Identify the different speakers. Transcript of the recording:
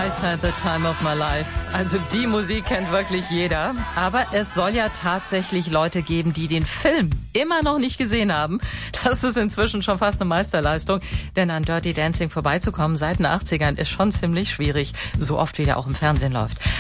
Speaker 1: I've had the time of my life. Also die Musik kennt wirklich jeder. Aber es soll ja tatsächlich Leute geben, die den Film immer noch nicht gesehen haben. Das ist inzwischen schon fast eine Meisterleistung. Denn an Dirty Dancing vorbeizukommen seit den 80ern ist schon ziemlich schwierig. So oft wie der auch im Fernsehen läuft.